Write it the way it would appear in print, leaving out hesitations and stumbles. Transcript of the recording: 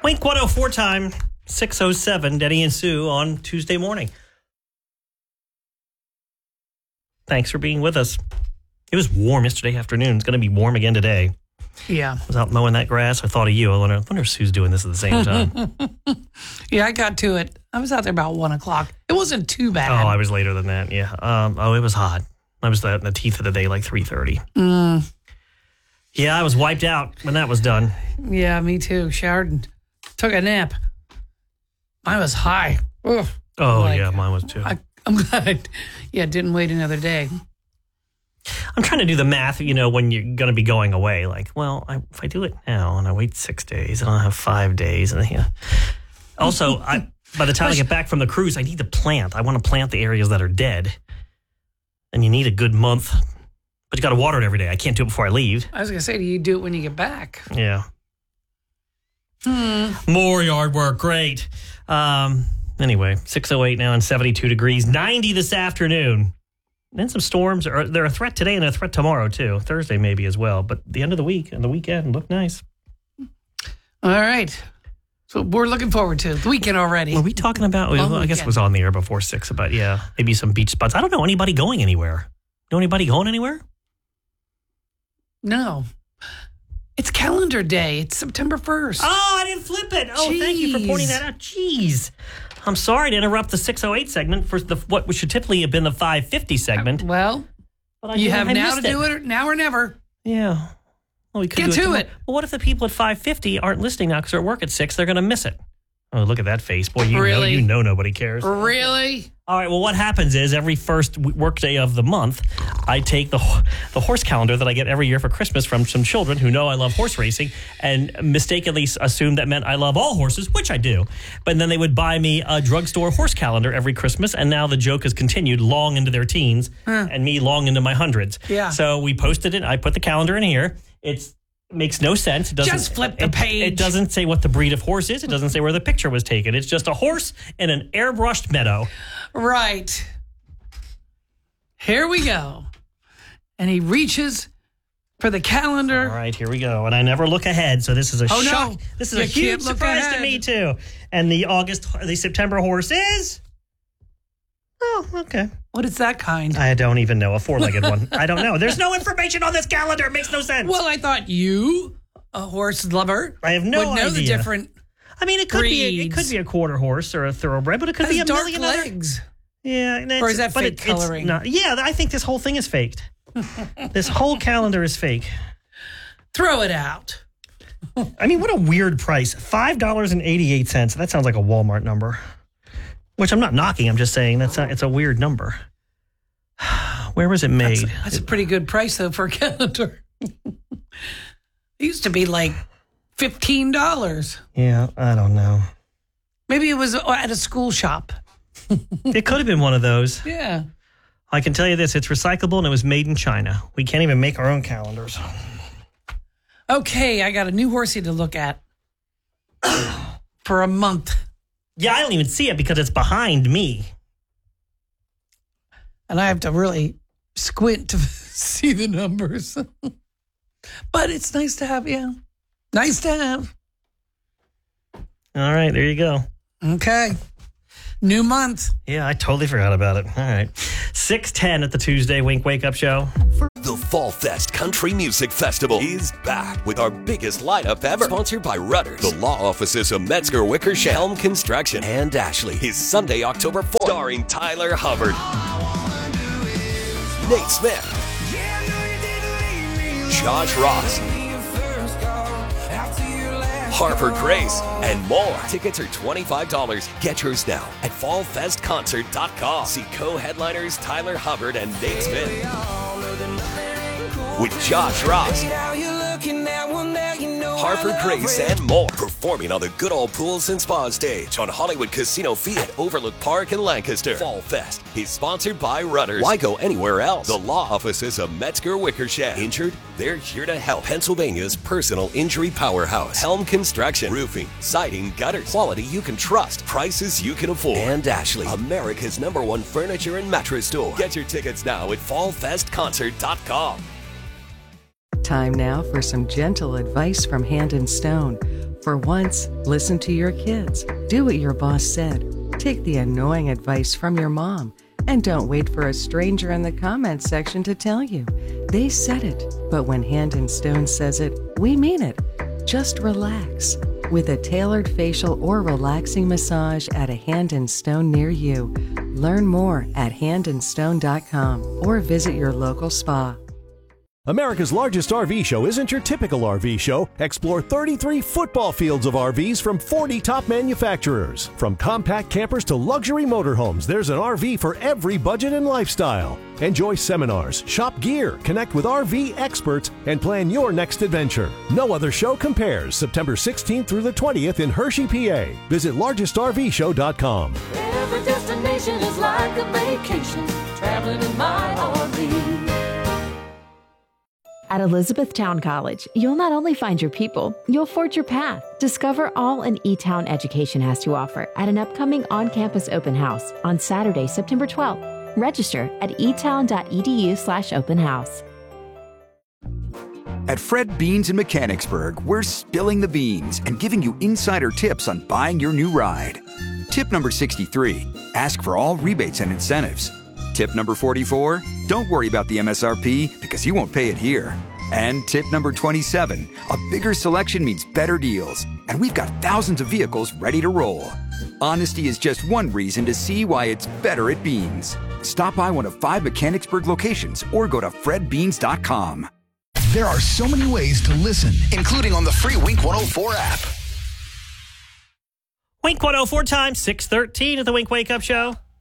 Wink 104 time, 6:07, Denny and Sue on Tuesday morning. Thanks for being with us. It was warm yesterday afternoon. It's going to be warm again today. Yeah. I was out mowing that grass. I thought of you. I wonder if Sue's doing this at the same time. Yeah, I got to it. I was out there about 1 o'clock. It wasn't too bad. Oh, I was later than that. Yeah. It was hot. I was in the teeth of the day, like 3:30. Yeah, I was wiped out when that was done. Yeah, me too. Showered and took a nap. Mine was high. Ugh. Oh, yeah, mine was too. I'm glad I didn't wait another day. I'm trying to do the math, when you're going to be going away. Like, well, if I do it now and I wait 6 days and I'll have 5 days. And Also, by the time I get back from the cruise, I need to plant. I want to plant the areas that are dead. And you need a good month. But you got to water it every day. I can't do it before I leave. I was going to say, do you do it when you get back? Yeah. More yard work. Great. Anyway, 6:08 now and 72 degrees. 90 this afternoon. Then some storms. They're a threat today and a threat tomorrow, too. Thursday maybe as well. But the end of the week and the weekend look nice. All right. So we're looking forward to the weekend already. Were we talking about, I guess it was on the air before 6, about, maybe some beach spots. I don't know anybody going anywhere. Know anybody going anywhere? No. It's calendar day. It's September 1st. Oh, I didn't flip it. Oh, Thank you for pointing that out. Jeez. I'm sorry to interrupt the 6:08 segment for what should typically have been the 5:50 segment. Well, you have now to do it now or never. Yeah. Well, we could get to it. Well, what if the people at 5:50 aren't listening now because they're at work at 6? They're going to miss it. Oh, look at that face. Boy, you know nobody cares. Really? All right, well, what happens is every first workday of the month, I take the horse calendar that I get every year for Christmas from some children who know I love horse racing and mistakenly assumed that meant I love all horses, which I do. But then they would buy me a drugstore horse calendar every Christmas, and now the joke has continued long into their teens and me long into my hundreds. Yeah. So we posted it. I put the calendar in here. It makes no sense. It doesn't, just flip the page. It doesn't say what the breed of horse is. It doesn't say where the picture was taken. It's just a horse in an airbrushed meadow. Right. Here we go. And he reaches for the calendar. All right, here we go. And I never look ahead, so this is a shock. No. This is a huge surprise to me, too. And the September horse is... Oh, okay. What is that kind? I don't even know. A four-legged one. I don't know. There's no information on this calendar. It makes no sense. Well, I thought you, a horse lover, I have no would know idea. the different it could be a quarter horse or a thoroughbred, but it could be a dark million legs. Yeah. Or is that fake coloring? I think this whole thing is faked. This whole calendar is fake. Throw it out. What a weird price. $5.88. That sounds like a Walmart number. Which I'm not knocking. I'm just saying it's a weird number. Where was it made? That's a pretty good price, though, for a calendar. It used to be like $15. Yeah, I don't know. Maybe it was at a school shop. It could have been one of those. Yeah. I can tell you this. It's recyclable, and it was made in China. We can't even make our own calendars. Okay, I got a new horsey to look at for a month. Yeah, I don't even see it because it's behind me. And I have to really squint to see the numbers. But it's nice to have, Nice to have. All right, there you go. Okay. New month. Yeah, I totally forgot about it. All right. 6:10 at the Tuesday Wink Wake Up Show. The Fall Fest Country Music Festival is back with our biggest lineup ever. Sponsored by Rudders, the law offices of Metzger Wickersham, Helm Construction, and Ashley. Is Sunday, October 4th. Starring Tyler Hubbard, Nate Smith, Josh Ross, Harper Grace, and more. Tickets are $25. Get yours now at fallfestconcert.com. See co-headliners Tyler Hubbard and Nate Smith with Josh Ross, Harper Grace, and more. Performing on the Good Old Pools and Spa stage on Hollywood Casino Fee at Overlook Park in Lancaster. Fall Fest is sponsored by Rudders. Why go anywhere else? The law offices of Metzger Wickersham. Injured? They're here to help. Pennsylvania's personal injury powerhouse. Helm Construction. Roofing, siding, gutters. Quality you can trust. Prices you can afford. And Ashley, America's #1 furniture and mattress store. Get your tickets now at fallfestconcert.com. Time now for some gentle advice from Hand and Stone. For once, listen to your kids. Do what your boss said. Take the annoying advice from your mom. And don't wait for a stranger in the comments section to tell you. They said it, but when Hand and Stone says it, we mean it. Just relax. With a tailored facial or relaxing massage at a Hand and Stone near you. Learn more at handandstone.com or visit your local spa. America's largest RV show isn't your typical RV show. Explore 33 football fields of RVs from 40 top manufacturers. From compact campers to luxury motorhomes, there's an RV for every budget and lifestyle. Enjoy seminars, shop gear, connect with RV experts, and plan your next adventure. No other show compares. September 16th through the 20th in Hershey, PA. Visit largestrvshow.com. Every destination is like a vacation, traveling in my RV. At Elizabethtown College, you'll not only find your people, you'll forge your path. Discover all an E-Town education has to offer at an upcoming on-campus open house on Saturday, September 12th. Register at etown.edu/open house. At Fred Beans in Mechanicsburg, we're spilling the beans and giving you insider tips on buying your new ride. Tip number 63, ask for all rebates and incentives. Tip number 44, don't worry about the MSRP because you won't pay it here. And tip number 27, a bigger selection means better deals. And we've got thousands of vehicles ready to roll. Honesty is just one reason to see why it's better at Beans. Stop by one of 5 Mechanicsburg locations or go to fredbeans.com. There are so many ways to listen, including on the free Wink 104 app. Wink 104 time, 6:13 at the Wink Wake Up Show.